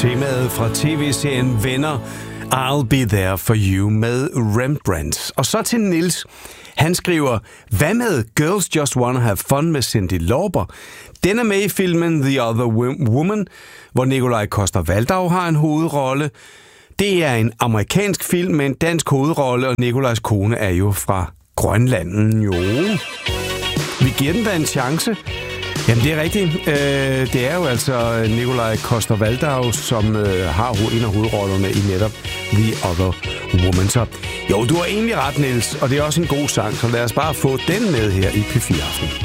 Temaet fra tv-serien Venner, I'll Be There For You med Rembrandt. Og så til Nils. Han skriver, hvad med Girls Just Wanna Have Fun med Cyndi Lauper? Den er med i filmen The Other Woman, hvor Nikolaj Coster-Waldau har en hovedrolle. Det er en amerikansk film med en dansk hovedrolle, og Nikolajs kone er jo fra Grønland. Jo, vi giver den da en chance. Jamen, det er rigtigt. Det er jo altså Nikolaj Coster-Waldau, som har en af hovedrollerne i netop The Other Woman. Så jo, du har egentlig ret, Niels, og det er også en god sang, så lad os bare få den med her i P4 Aften.